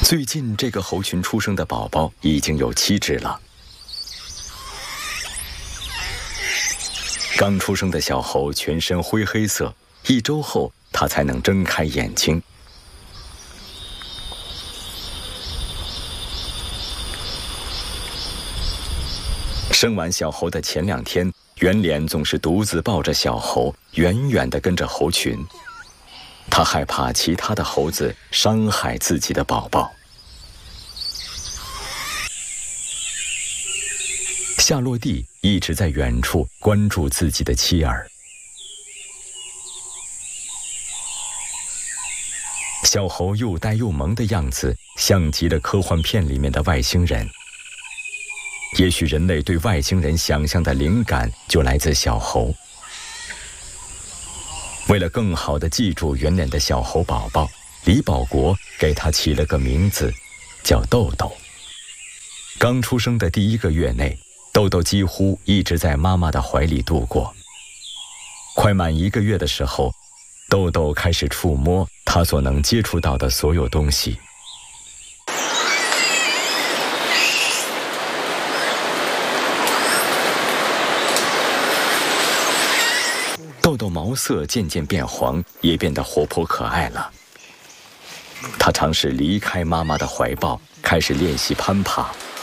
最近这个猴群出生的宝宝已经有7只了。刚出生的小猴全身灰黑色，1周后它才能睁开眼睛。生完小猴的前2天，圆脸总是独自抱着小猴，远远地跟着猴群。他害怕其他的猴子伤害自己的宝宝。夏洛蒂一直在远处关注自己的妻儿。小猴又呆又萌的样子，像极了科幻片里面的外星人。也许人类对外星人想象的灵感就来自小猴。为了更好地记住圆脸的小猴宝宝，李保国给他起了个名字，叫豆豆。刚出生的第1个月内，豆豆几乎一直在妈妈的怀里度过。快满1个月的时候，豆豆开始触摸他所能接触到的所有东西。豆豆毛色渐渐变黄，也变得活泼可爱了。他尝试离开妈妈的怀抱，开始练习攀爬。